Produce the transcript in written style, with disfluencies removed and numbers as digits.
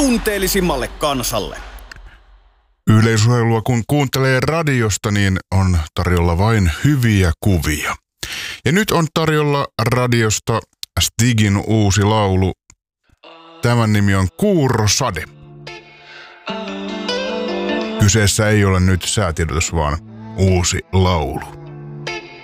tunteellisimmalle kansalle. Yleisurheilua kun kuuntelee radiosta, niin on tarjolla vain hyviä kuvia. Ja nyt on tarjolla radiosta Stigin uusi laulu. Tämän nimi on Kuurosade. Kyseessä ei ole nyt säätiedotus, vaan uusi laulu.